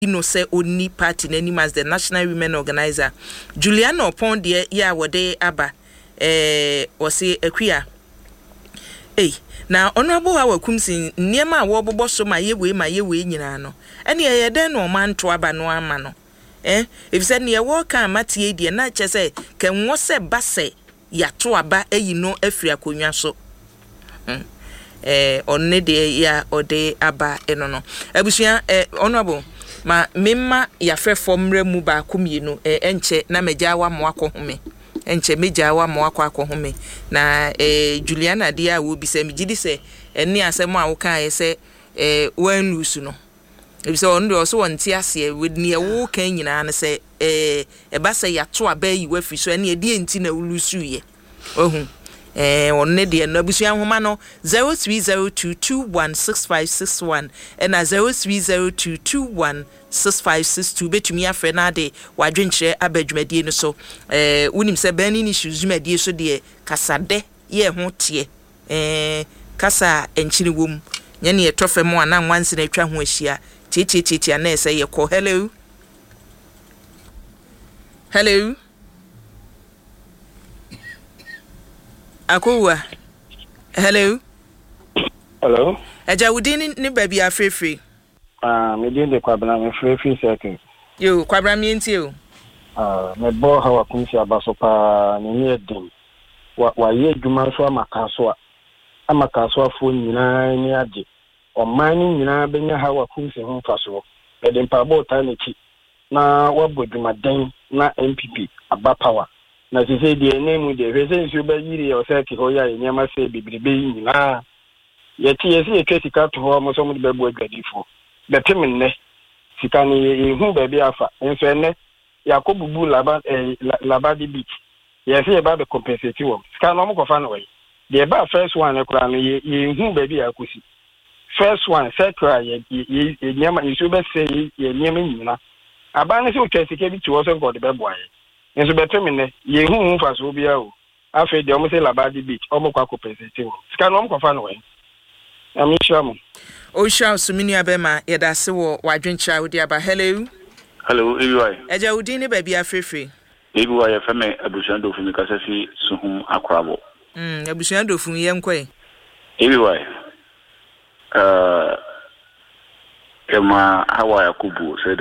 no say oni party name as the National Women Organizer. Juliana upon the ya wode aba or say equia. Now honorable our kumsin near my wobble so my ye way nyina no. Any a den or man to aba no amano. If said near walk Matty dear na say can was say basse ya to aba you know efria kunya so. Onne de ya ode aba enono. Ebusia honorable ma memma ya fe fomre mu ba kumienu enche na meja wa mo akohome. Enche meja wa mo akohome na Juliana dia wo bi se megidi se eni asem a wo kan se wan lusu no. Ebi se on do so wonti ase we ne wo kan nyina na se ba se ya to aba yi wa fi so eni e die nti na lusu ye. Ohun onne de na busua homa no 0302216561 and 0302216562 betumi afre na de wadwenkyere abadwumadie no so unim se bani ni shuzumadi so de kasade ye ho tie kasa enkyiri wom nya ne etofe mo ana nwanse na atwa ho ahia titi na ese ye ko hello Akowa. Hello. Eja wudini ni baby afrefre. Me dey de kwabra me free second. Yo, kwabra mi enti o. Me bo ha wa kunsi abaso pa ni edin. Wa ye dwuma so amakaso afo nyina ni ade. O mani nyina benya ha wa kunsi ho faso. Edin pa bo ta na chi. Na wa bodwuma den na MPP aba power. Na sisi die nemu de resen suba yiri ya osati hoya nyama se bibribe nyina yeti yesi ekesika to ho mo so mo de bebu adwadifo betemenne sika ni hu ba bi afa enso enne yakobubu laba di bit yesi e ba be compensate wo sika no mo kofa no we de ba first one e kura no ye hu ba bi akosi first one secra ye nyama isuba se ye nyama nyina abane se o kesika bi to so god bebu aye enso betemene ye hu faso bia o afi de o mo se labadi beach o mo kwa ko presente o sika no mo kwa fa no we am ishamu o sha sumini abema ye da se wo wadwencha odi aba hello EY eja odi ni ba bia frefre EY fa me abusuan do fumi kasa fi suhum akrabo abusuan do fun ye nkoi EY ema hawa yakubu